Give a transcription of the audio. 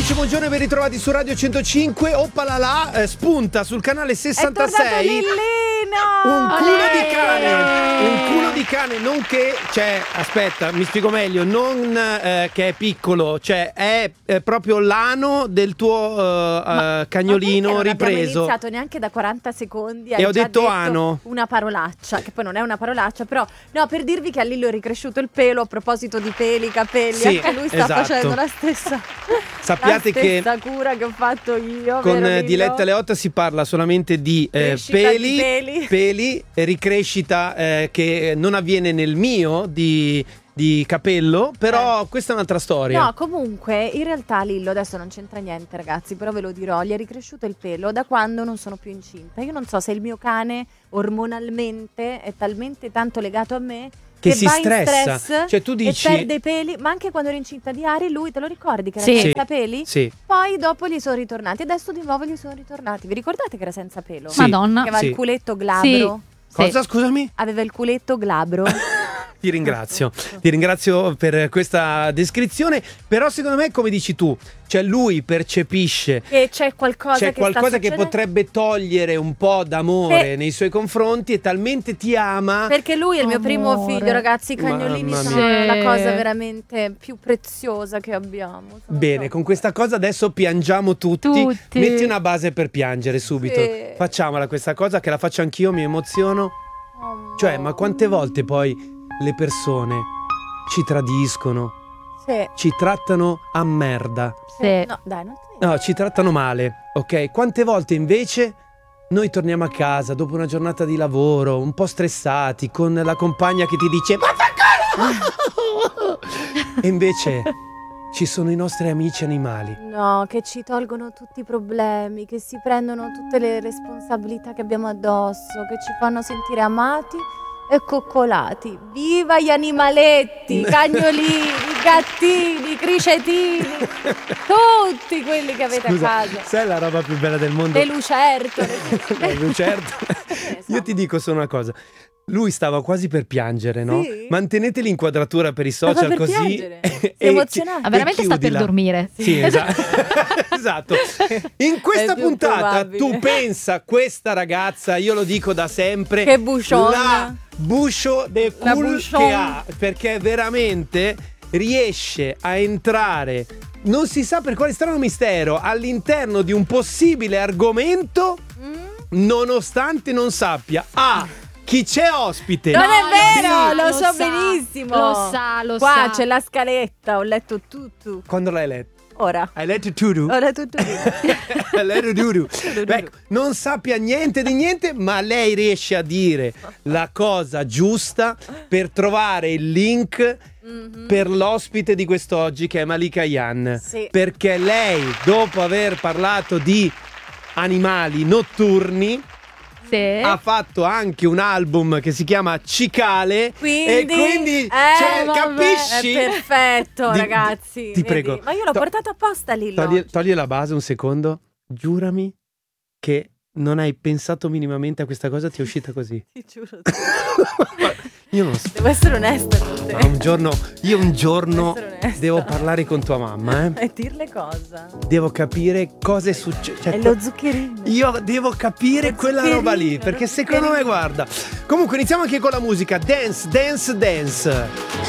amici, buongiorno e ben ritrovati su Radio 105. Oppalala, spunta sul canale 66 un culo di cane, non che, cioè, aspetta, mi spiego meglio, non che è piccolo, cioè è proprio l'ano del tuo cagnolino non ripreso. Non abbiamo iniziato neanche da 40 secondi e ho detto ano. Una parolaccia, che poi non è una parolaccia, però no, per dirvi che a Lillo è ricresciuto il pelo. A proposito di peli, capelli, sì, anche lui sta facendo la stessa. Sappiate la stessa cura che ho fatto io. Con vero, Diletta Leotta si parla solamente di peli, ricrescita che non avviene nel mio di capello, però questa è un'altra storia. No, comunque in realtà Lillo adesso non c'entra niente, ragazzi, però ve lo dirò, gli è ricresciuto il pelo da quando non sono più incinta. Io non so se il mio cane ormonalmente è talmente tanto legato a me che si va stressa. in stress, cioè tu dici, e perde i peli. Ma anche quando ero incinta di Ari, lui, te lo ricordi che era senza peli? Sì. Poi dopo gli sono ritornati, adesso di nuovo gli sono ritornati. Vi ricordate che era senza pelo? Sì. Madonna. Che aveva il culetto glabro. Cosa, scusami? Aveva il culetto glabro. Ti ringrazio per questa descrizione, però secondo me, come dici tu, cioè lui percepisce che c'è qualcosa che potrebbe togliere un po' d'amore nei suoi confronti e talmente ti ama. Perché lui è il mio primo figlio, ragazzi, i cagnolini sono la cosa veramente più preziosa che abbiamo. Bene, con questa cosa adesso piangiamo tutti. Metti una base per piangere subito. Facciamola questa cosa, che la faccio anch'io, mi emoziono. Cioè, ma quante volte poi le persone ci tradiscono, ci trattano a merda. No, dai, no, ci trattano male, ok? Quante volte invece noi torniamo a casa dopo una giornata di lavoro, un po' stressati, con la compagna che ti dice e invece ci sono i nostri amici animali. No, che ci tolgono tutti i problemi, che si prendono tutte le responsabilità che abbiamo addosso, che ci fanno sentire amati e coccolati. Viva gli animaletti, i cagnolini, i gattini, i cricetini, tutti quelli che avete a casa. Sai la roba più bella del mondo? Le lucertole. Le lucertole. Io ti dico solo una cosa. Lui stava quasi per piangere, no? Sì. Mantenete l'inquadratura per i social così. Si emozionava. Veramente sta per dormire. Sì, esatto. In questa puntata tu pensa questa ragazza, io lo dico da sempre, che busciona. La buscio de cool che ha, perché veramente riesce a entrare, non si sa per quale strano mistero, all'interno di un possibile argomento nonostante non sappia chi c'è ospite. Non è vero, sì, lo so benissimo. Lo Qua sa. c'è la scaletta, ho letto tutto. Quando l'hai letto? Ora. Hai letto tutto? Ho letto tutto. Hai letto tutto. Ecco, non sappia niente di niente, ma lei riesce a dire la cosa giusta per trovare il link per l'ospite di quest'oggi, che è Malika Ayane. Sì. Perché lei, dopo aver parlato di animali notturni, ha fatto anche un album che si chiama Cicale. Quindi capisci? È perfetto, ragazzi. Ti prego. Ma io l'ho portato apposta lì. Togli la base un secondo. Giurami che non hai pensato minimamente a questa cosa, ti è uscita così. Ti giuro. Io non so. Devo essere onesta con te. Io un giorno devo parlare con tua mamma, E dirle cosa? Devo capire cosa è successo. È lo zuccherino. Io devo capire quella roba lì, perché secondo me, guarda. Comunque iniziamo anche con la musica. Dance, dance, dance.